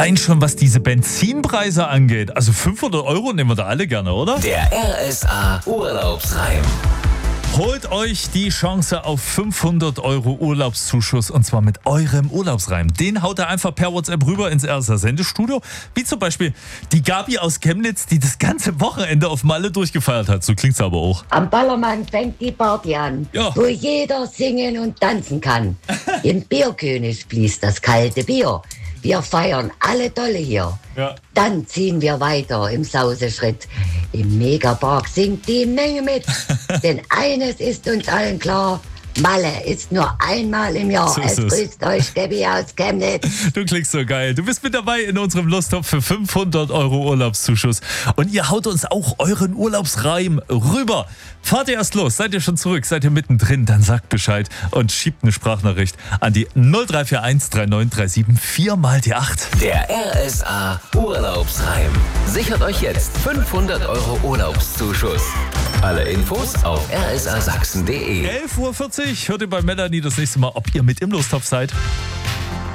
Allein schon, was diese Benzinpreise angeht. Also 500 € nehmen wir da alle gerne, oder? Der RSA Urlaubsreim. Holt euch die Chance auf 500 € Urlaubszuschuss und zwar mit eurem Urlaubsreim. Den haut ihr einfach per WhatsApp rüber ins RSA Sendestudio. Wie zum Beispiel die Gabi aus Chemnitz, die das ganze Wochenende auf Malle durchgefeiert hat. So klingt's aber auch. Am Ballermann fängt die Party an, Ja. wo jeder singen und tanzen kann. Im Bierkönig fließt das kalte Bier. Wir feiern alle Dolle hier. Ja. Dann ziehen wir weiter im Sauseschritt. Im Megapark singt die Menge mit. Denn eines ist uns allen klar: Malle ist nur einmal im Jahr. So ist Es es. grüßt euch Gabi aus Chemnitz. Du klingst so geil. Du bist mit dabei in unserem Lostopf für 500 € Urlaubszuschuss. Und ihr haut uns auch euren Urlaubsreim rüber. Fahrt ihr erst los? Seid ihr schon zurück? Seid ihr mittendrin? Dann sagt Bescheid und schiebt eine Sprachnachricht an die 0341 3937 4 mal die 8. Der RSA Urlaubsreim. Sichert euch jetzt 500 € Urlaubszuschuss. Alle Infos auf rsasachsen.de. 11:40 Uhr hört ihr bei Melanie das nächste Mal, ob ihr mit im Lostopf seid.